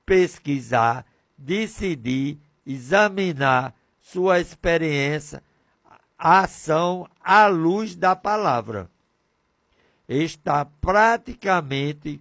pesquisar, decidir, examinar sua experiência, ação à luz da palavra. Está praticamente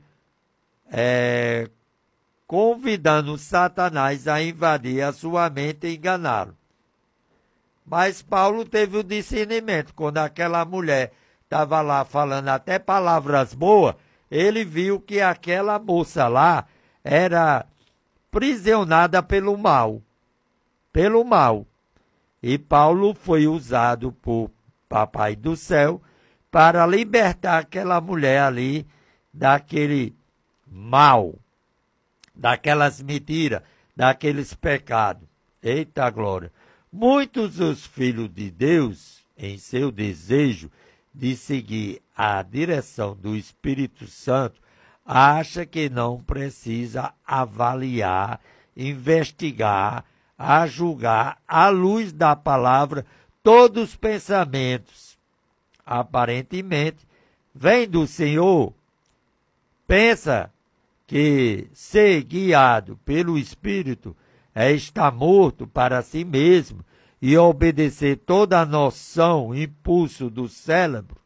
convidando Satanás a invadir a sua mente e enganá-lo. Mas Paulo teve o discernimento. Quando aquela mulher estava lá falando até palavras boas, ele viu que aquela moça lá era prisionada pelo mal. Pelo mal. E Paulo foi usado por Papai do Céu para libertar aquela mulher ali daquele mal, daquelas mentiras, daqueles pecados. Eita glória! Muitos dos filhos de Deus, em seu desejo de seguir a direção do Espírito Santo, acha que não precisa avaliar, investigar, a julgar, à luz da palavra, todos os pensamentos. Aparentemente, vem do Senhor. Pensa que ser guiado pelo Espírito é estar morto para si mesmo e obedecer toda a noção, impulso do cérebro.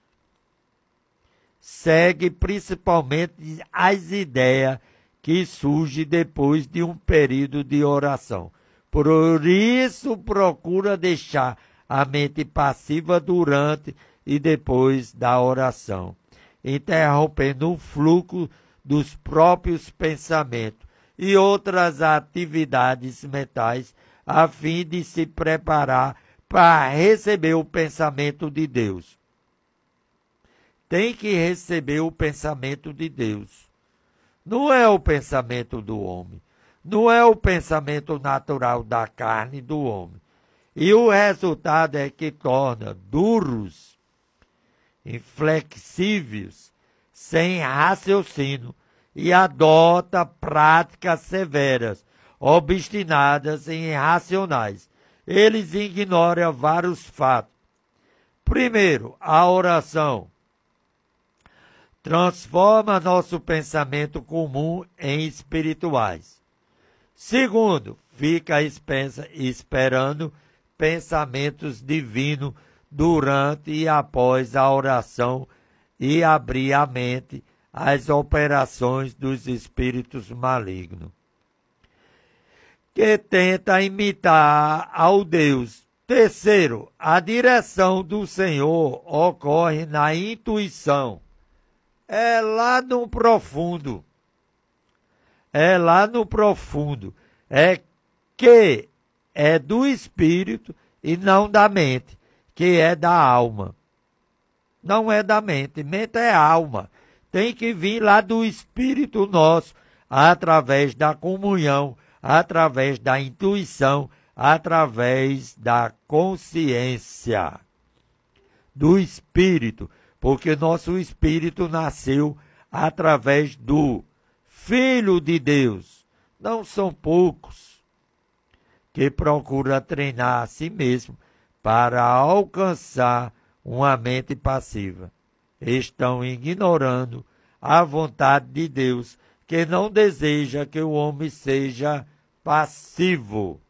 Segue principalmente as ideias que surgem depois de um período de oração. Por isso, procura deixar a mente passiva durante e depois da oração, interrompendo o fluxo dos próprios pensamentos e outras atividades mentais, a fim de se preparar para receber o pensamento de Deus. Tem que receber o pensamento de Deus. Não é o pensamento do homem. Não é o pensamento natural da carne do homem. E o resultado é que torna duros, inflexíveis, sem raciocínio, e adota práticas severas, obstinadas e irracionais. Eles ignoram vários fatos. Primeiro, a oração transforma nosso pensamento comum em espirituais. Segundo, fica esperando pensamentos divinos durante e após a oração e abrir a mente às operações dos espíritos malignos, que tenta imitar ao Deus. Terceiro, a direção do Senhor ocorre na intuição. É lá no profundo. É lá no profundo. É que é do espírito e não da mente, que é da alma. Não é da mente. Mente é alma. Tem que vir lá do espírito nosso, através da comunhão, através da intuição, através da consciência do espírito, porque nosso espírito nasceu através do Filho de Deus. Não são poucos que procuram treinar a si mesmo para alcançar uma mente passiva. Estão ignorando a vontade de Deus, que não deseja que o homem seja passivo,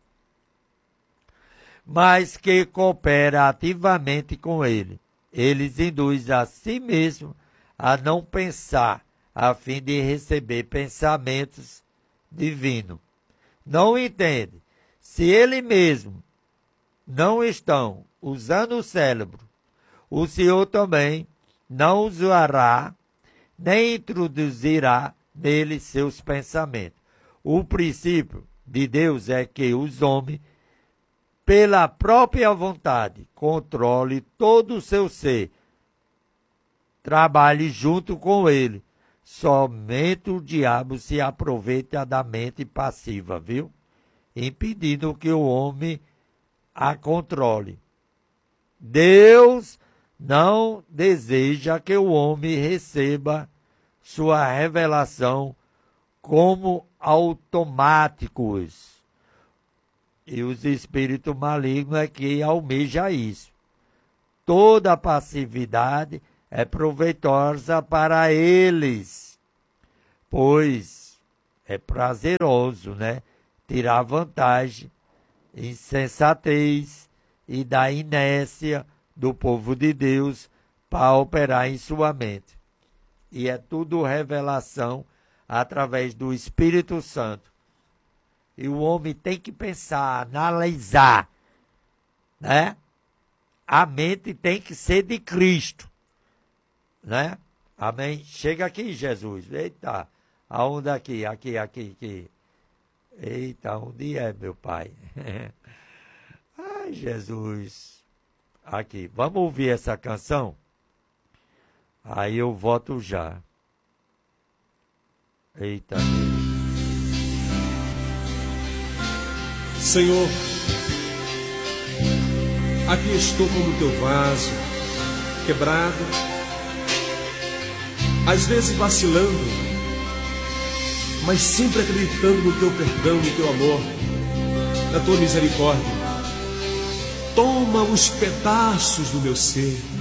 mas que coopera ativamente com ele. Eles induzem a si mesmo a não pensar, a fim de receber pensamentos divinos. Não entende. Se ele mesmo não estão usando o cérebro, o Senhor também não usará, nem introduzirá nele seus pensamentos. O princípio de Deus é que os homens, pela própria vontade, controle todo o seu ser, trabalhe junto com ele. Somente o diabo se aproveita da mente passiva, viu? Impedindo que o homem a controle. Deus não deseja que o homem receba sua revelação como automáticos. E os espíritos malignos é que almeja isso. Toda passividade é proveitosa para eles, pois É prazeroso, né? Tirar vantagem, insensatez e da inércia do povo de Deus para operar em sua mente. E é tudo revelação através do Espírito Santo. E o homem tem que pensar, analisar, né? A mente tem que ser de Cristo, né? Amém? Chega aqui, Jesus. Eita, aonde aqui? Aqui. Eita, onde é, meu Pai? Ai, Jesus. Aqui, vamos ouvir essa canção? Aí eu volto já. Eita. Senhor, aqui estou como teu vaso, quebrado, às vezes vacilando, mas sempre acreditando no teu perdão, no teu amor, na tua misericórdia. Toma os pedaços do meu ser